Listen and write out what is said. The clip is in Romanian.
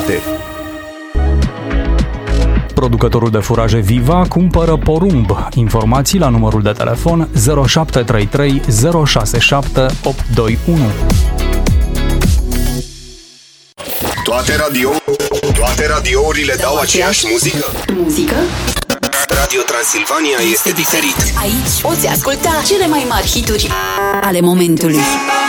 departe. Producătorul de furaje Viva cumpără porumb. Informații la numărul de telefon 0733 067 821. Toate radiourile dau aceeași muzică? Radio Transilvania este diferit. Aici poți asculta cele mai mari hituri ale momentului.